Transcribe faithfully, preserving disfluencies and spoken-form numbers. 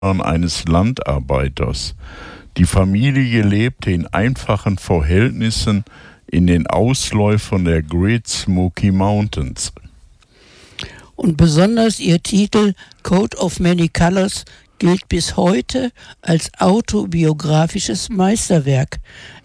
eines Landarbeiters. Die Familie lebte in einfachen Verhältnissen in den Ausläufern der Great Smoky Mountains. Und besonders ihr Titel Coat of Many Colors gilt bis heute als autobiografisches Meisterwerk.